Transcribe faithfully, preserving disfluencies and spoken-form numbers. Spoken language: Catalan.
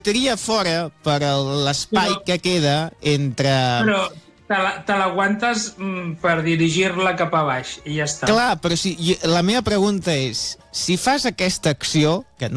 tria fora per l'espai Però- que queda entre... Però te la- te l'aguantes mm, per dirigir-la cap a baix i ja està. Clar, però si, i la meva pregunta és, si fas aquesta acció, que